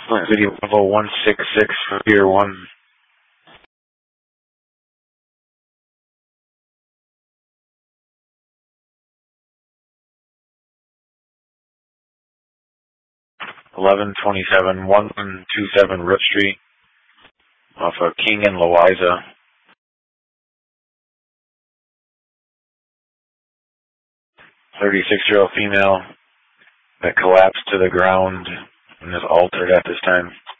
City level 166 for Pier 1. Eleven 1127 Root Street off of King and Louisa. 36-year-old female that collapsed to the ground and is altered at this time.